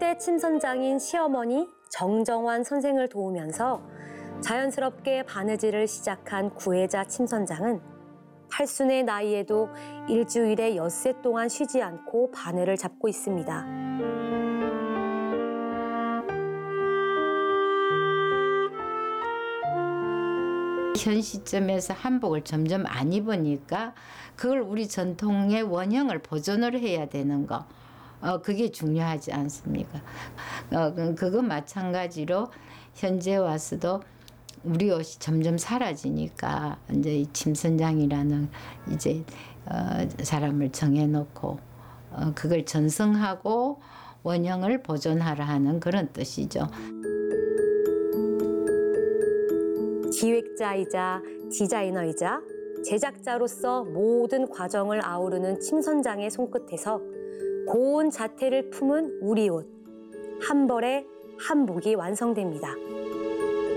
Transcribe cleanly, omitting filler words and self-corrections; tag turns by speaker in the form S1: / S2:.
S1: 1대 침선장인 시어머니 정정환 선생을 도우면서 자연스럽게 바느질을 시작한 구혜자 침선장은 8순의 나이에도 일주일에 엿새 동안 쉬지 않고 바늘을 잡고 있습니다.
S2: 현 시점에서 한복을 점점 안 입으니까 그걸 우리 전통의 원형을 보존을 해야 되는 거. 그게 중요하지 않습니까? 그거 마찬가지로 현재 와서도 우리 옷이 점점 사라지니까 이제 이 침선장이라는 이제 사람을 정해놓고 그걸 전승하고 원형을 보존하라 하는 그런 뜻이죠.
S1: 기획자이자 디자이너이자 제작자로서 모든 과정을 아우르는 침선장의 손끝에서 고운 자태를 품은 우리 옷, 한 벌의 한복이 완성됩니다.